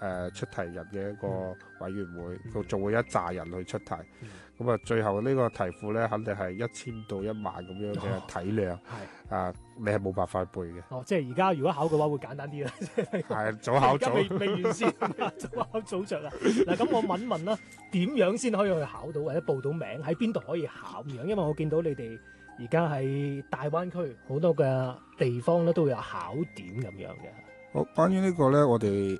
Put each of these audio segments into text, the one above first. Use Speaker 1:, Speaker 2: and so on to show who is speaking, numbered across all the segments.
Speaker 1: 出題人嘅一個委員會，佢仲會一紮人去出題。咁啊，最後呢個題庫咧，肯定係1000到1萬咁樣嘅體量。你係冇辦法背嘅。
Speaker 2: 即係而家如果考嘅話，會簡單啲啦。
Speaker 1: 係早考早，
Speaker 2: 未完先，早考早着啦。嗱，咁我問問啦，點樣先可以去考到或者報到名？喺邊度可以考樣？因為我見到你哋而家喺大灣區好多嘅地方咧，都會有考點咁樣嘅。
Speaker 1: 好，關於呢個咧，我哋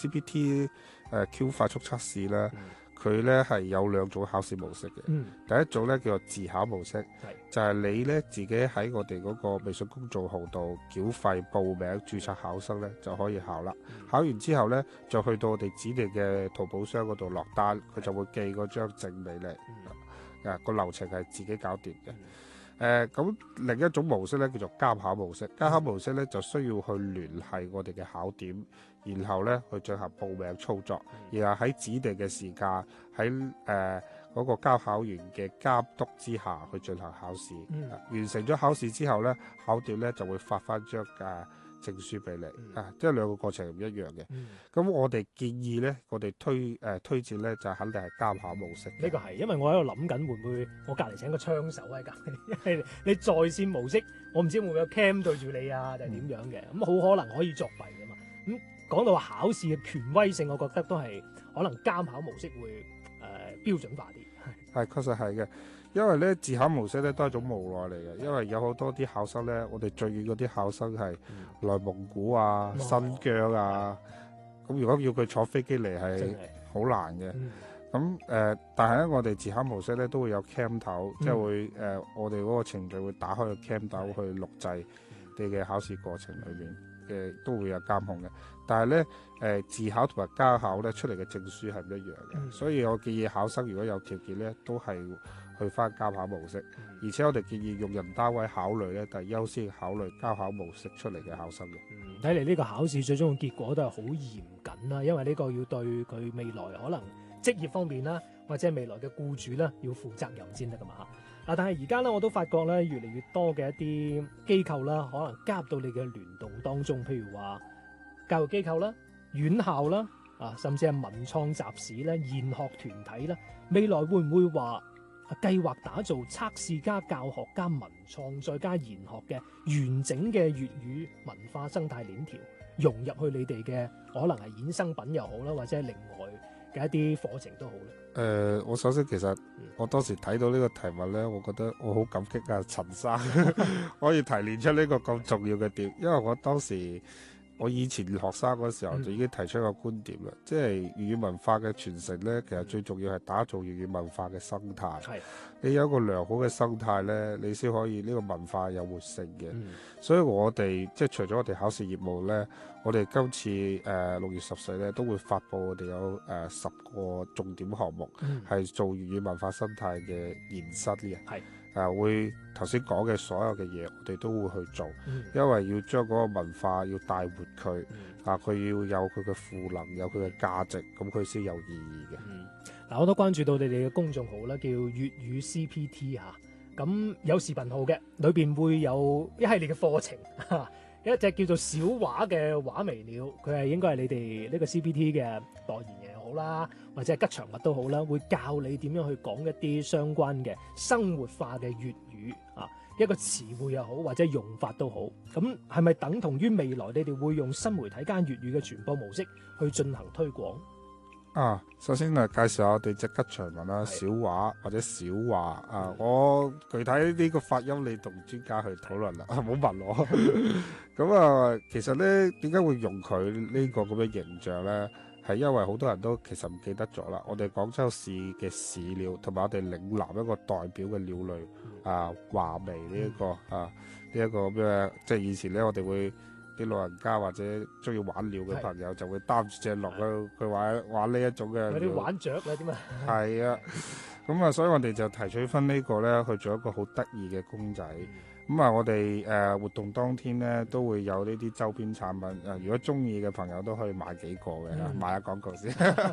Speaker 1: CPT Q 快速測試咧。佢咧係有2種考試模式嘅。第一種咧叫做自考模式，就係你咧自己喺我哋嗰個微信公眾號度繳費報名註冊考生咧就可以考啦。考完之後咧就去到我哋指定嘅淘寶商嗰度落單，佢就會寄嗰張證俾你。個流程係自己搞掂嘅。咁另一種模式咧叫做監考模式。監考模式咧就需要去聯繫我哋嘅考點，然後咧去進行報名操作，然後喺指定嘅時間喺嗰個監考員嘅監督之下去進行考試。完成咗考試之後咧，考點咧就會發翻張證書俾你。即係兩個過程唔一樣嘅。咁我哋建議咧，我哋推薦咧就肯定係監考模式。
Speaker 2: 呢個係因為我喺度諗緊會唔會我隔離請個槍手喺隔離，因為你在線模式，我唔知會唔會有 cam 對住你啊，定係點樣嘅？咁好可能可以作弊噶嘛。咁講到話考試嘅權威性，我覺得都係可能監考模式會標準化啲。
Speaker 1: 係確實係嘅。因為咧自考模式咧都係一種無奈嚟嘅，因為有好多啲考生咧，我哋最遠嗰啲考生係內蒙古啊、新疆啊，咁如果要佢坐飛機嚟係好難嘅。咁但係咧我哋自考模式咧都會有 cam 頭，即係會我哋嗰個程序會打開個 cam 頭去錄製你嘅考試過程裏面嘅，都會有監控嘅。但係咧自考同埋監考咧出嚟嘅證書係唔一樣嘅，所以我建議考生如果有條件咧都係去翻監考模式，而且我哋建議用人單位考慮咧，但係優先考慮監考模式出嚟嘅考生嘅。
Speaker 2: 睇嚟呢個考試最終嘅結果都係好嚴謹啦，因為呢個要對佢未來可能職業方面啦，或者未來嘅僱主啦，要負責任先得噶嘛嚇。但係而家咧我都發覺咧，越嚟越多嘅一啲機構啦，可能加入到你嘅聯動當中，譬如話教育機構啦、院校啦，甚至係文創集市咧、研學團體啦，未來會唔會話計劃打造測試加教學加文創再加研學嘅完整嘅粵語文化生態鏈條，融入去你哋嘅可能係衍生品又好啦，或者係另外嘅一啲課程都好咧。
Speaker 1: 我首先其實我當時睇到呢個題目咧，我覺得我好感激陳生可以提煉出呢個咁重要嘅點，因為我當時我以前學生嗰時候就已經提出一個觀點啦，即係粵語文化嘅傳承咧，其實最重要係打造粵語文化嘅生態。你有一個良好嘅生態咧，你先可以呢個文化有活性嘅。所以我哋即係除咗我哋考試業務咧，我哋今次6月14咧都會發佈我哋有10個重點項目，係做粵語文化生態嘅延伸嘅。會頭先講嘅所有嘅嘢，我哋都會去做，因為要將嗰個文化要帶活佢，佢要有佢嘅賦能，有佢嘅價值，咁佢先有意義嘅。
Speaker 2: 嗱，我都關注到你哋嘅公眾號啦，叫粵語 CPT 嚇，咁有視頻號嘅，裏邊會有一系列嘅課程，一隻叫做小畫嘅畫眉鳥，佢係應該係你哋呢個 CPT 嘅代言嘅好啦，或者係吉祥物都好啦，會教你點樣去講一啲相關嘅生活化嘅粵語一個詞彙又好，或者用法都好。咁係咪等同於未來你哋會用新媒體間粵語嘅傳播模式去進行推廣？
Speaker 1: 首先介紹下我哋隻吉祥物啦，小畫或者小話我具體呢個發音你同專家去討論啦，唔好問我。咁其實咧點解會用佢呢個咁嘅形象咧？係因為好多人都其實唔記得咗啦。我哋廣州市嘅市鳥同埋我哋嶺南一個代表嘅鳥類畫眉呢一個呢一個咩？即係以前咧我哋會。啲老人家或者中意玩鳥嘅朋友就會擔住隻鹿去玩呢一種嘅。
Speaker 2: 有啲玩雀嘅點啊？
Speaker 1: 係啊，咁所以我哋就提取翻呢個咧去做一個好得意嘅公仔。我哋活動當天咧都會有呢啲周邊產品。如果中意嘅朋友都可以買幾個嘅，買下廣告先。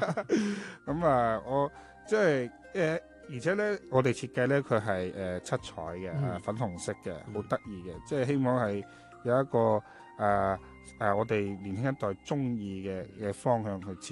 Speaker 1: 我即係而且咧我哋設計咧佢係七彩嘅，粉紅色嘅，好得意嘅，即係希望係有一個我哋年輕一代中意嘅方向去設